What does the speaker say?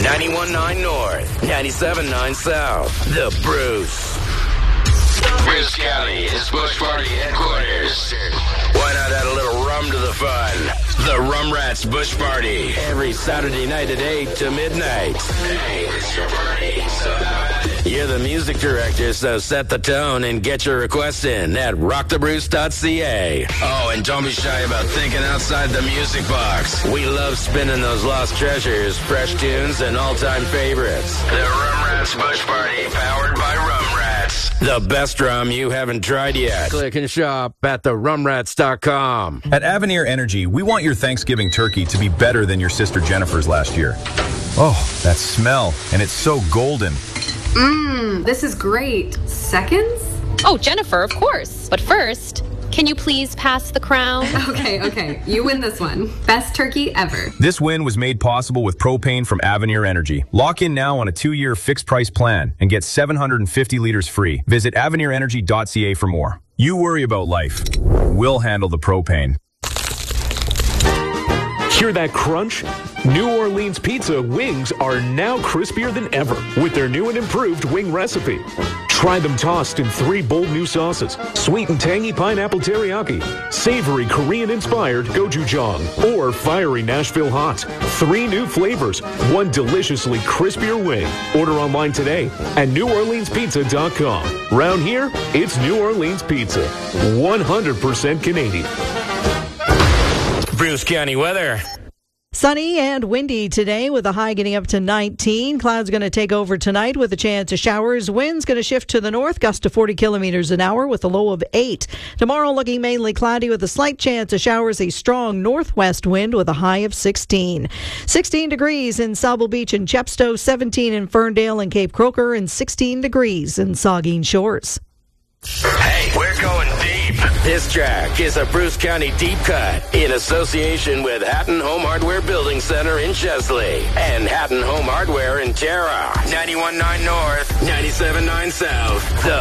91.9 North, 97.9 South. The Bruce. Bruce County is Bush Party headquarters. Why not add a little rum to the fun? The Rum Rats Bush Party. Every Saturday night at 8 to midnight. Hey, it's your party, so have at it. You're the music director, so set the tone and get your requests in at rockthebruce.ca. Oh, and don't be shy about thinking outside the music box. We love spinning those lost treasures, fresh tunes, and all-time favorites. The Rum Rats Bush Party, powered by Rum Rats. The best rum you haven't tried yet. Click and shop at therumrats.com. At Avenir Energy, we want your Thanksgiving turkey to be better than your sister Jennifer's last year. Oh, that smell, and it's so golden. This is great. Seconds? Oh, Jennifer, of course. But first, can you please pass the crown? Okay. You win this one. Best turkey ever. This win was made possible with propane from Avenir Energy. Lock in now on a 2-year fixed price plan and get 750 liters free. Visit avenirenergy.ca for more. You worry about life. We'll handle the propane. Hear that crunch? New Orleans Pizza wings are now crispier than ever with their new and improved wing recipe. Try them tossed in 3 bold new sauces: sweet and tangy pineapple teriyaki, savory Korean-inspired gochujang, or fiery Nashville hot. 3 new flavors, 1 deliciously crispier wing. Order online today at NewOrleansPizza.com. Round here, it's New Orleans Pizza. 100% Canadian. Bruce County weather. Sunny and windy today with a high getting up to 19. Clouds going to take over tonight with a chance of showers. Winds going to shift to the north, gust to 40 kilometers an hour with a low of 8. Tomorrow looking mainly cloudy with a slight chance of showers, a strong northwest wind with a high of 16. 16 degrees in Sauble Beach and Chepstow, 17 in Ferndale and Cape Croker, and 16 degrees in Saugeen Shores. Hey, we're going deep. This track is a Bruce County deep cut in association with Hatton Home Hardware Building Center in Chesley and Hatton Home Hardware in Tara. 91.9 North, 97.9 South. The